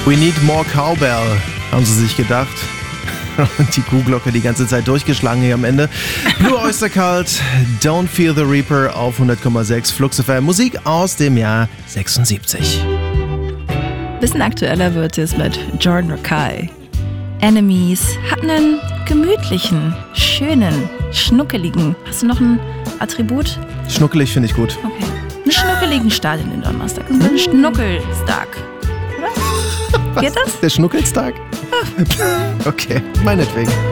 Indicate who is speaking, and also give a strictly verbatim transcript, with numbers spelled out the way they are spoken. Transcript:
Speaker 1: We need more cowbell, haben sie sich gedacht. Und die Kuhglocke die ganze Zeit durchgeschlagen hier am Ende. Blue Oyster Cult, Don't Fear the Reaper auf hundert Komma sechs Flux F M. Musik aus dem Jahr sechsundsiebzig.
Speaker 2: Bisschen aktueller wird es mit Jordan Rakei. Enemies hat einen gemütlichen, schönen, schnuckeligen. Hast du noch ein Attribut?
Speaker 1: Schnuckelig finde ich gut.
Speaker 2: Okay. Einen schnuckeligen Start in den Donnerstag. So ein Schnuckelstag. Oder?
Speaker 1: Was?
Speaker 2: Geht das?
Speaker 1: Der Schnuckelstag? Okay, meinetwegen.